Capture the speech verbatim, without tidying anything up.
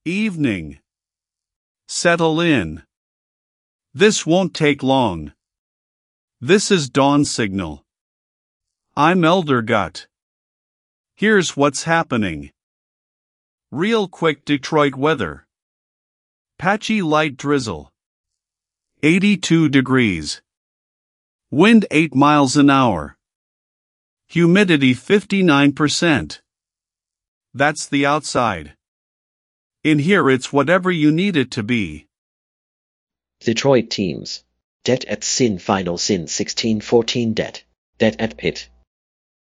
Evening. Settle in. This won't take long. This is dawn signal. I'm Elder Gut. Here's what's happening. Real quick Detroit weather. Patchy light drizzle. eighty-two degrees. Wind eight miles an hour. Humidity fifty-nine percent. That's the outside. In here it's whatever you need it to be. Detroit teams. Det at sin final sin sixteen fourteen det. Det at pit.